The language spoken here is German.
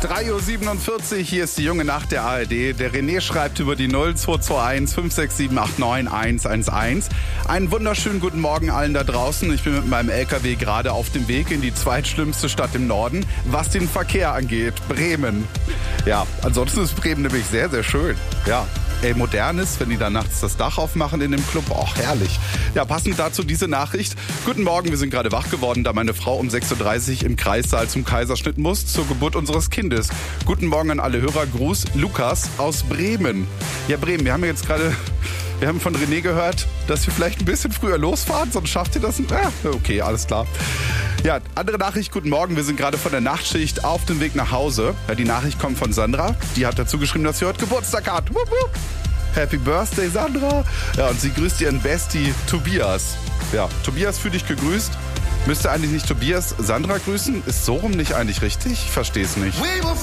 3:47 Uhr, hier ist die junge Nacht der ARD. Der René schreibt über die 0221 567 89 111. Einen wunderschönen guten Morgen allen da draußen. Ich bin mit meinem LKW gerade auf dem Weg in die zweitschlimmste Stadt im Norden, was den Verkehr angeht, Bremen. Ja, ansonsten ist Bremen nämlich sehr, sehr schön. Ja. Modern ist, wenn die da nachts das Dach aufmachen in dem Club. Och, herrlich. Ja, passend dazu diese Nachricht. Guten Morgen, wir sind gerade wach geworden, da meine Frau um 6:30 Uhr im Kreissaal zum Kaiserschnitt muss, zur Geburt unseres Kindes. Guten Morgen an alle Hörer. Gruß, Lukas aus Bremen. Ja, Bremen, wir haben von René gehört, dass wir vielleicht ein bisschen früher losfahren, sonst schafft ihr das? Okay, alles klar. Ja, andere Nachricht, guten Morgen. Wir sind gerade von der Nachtschicht auf dem Weg nach Hause. Ja, die Nachricht kommt von Sandra. Die hat dazu geschrieben, dass sie heute Geburtstag hat. Wupp, wupp. Happy Birthday, Sandra. Ja, und sie grüßt ihren Bestie Tobias. Ja, Tobias, fühl dich gegrüßt. Müsste eigentlich nicht Tobias Sandra grüßen? Ist so rum nicht eigentlich richtig? Ich verstehe es nicht.